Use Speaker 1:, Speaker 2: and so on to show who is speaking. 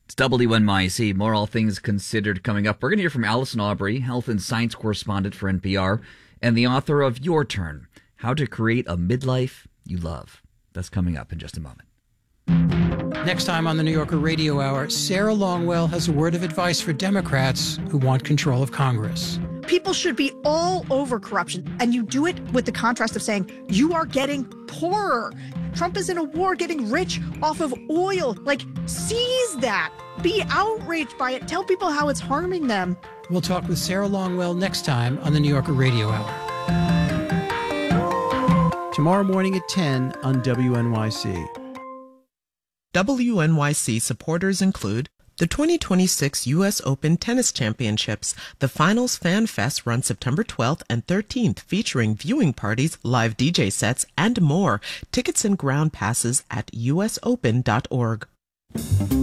Speaker 1: It's WNYC. More All Things Considered coming up. We're going to hear from Allison Aubrey, health and science correspondent for NPR, and the author of Your Turn, How to Create a Midlife You Love. That's coming up in just a moment.
Speaker 2: Next time on the New Yorker Radio Hour, Sarah Longwell has a word of advice for Democrats who want control of Congress.
Speaker 3: People should be all over corruption, and you do it with the contrast of saying you are getting poorer. Trump is in a war getting rich off of oil. Like, seize that. Be outraged by it. Tell people how it's harming them.
Speaker 2: We'll talk with Sarah Longwell next time on the New Yorker Radio Hour.
Speaker 4: Tomorrow morning at 10 on WNYC.
Speaker 5: WNYC supporters include the 2026 U.S. Open Tennis Championships. The Finals Fan Fest runs September 12th and 13th, featuring viewing parties, live DJ sets, and more. Tickets and ground passes at usopen.org.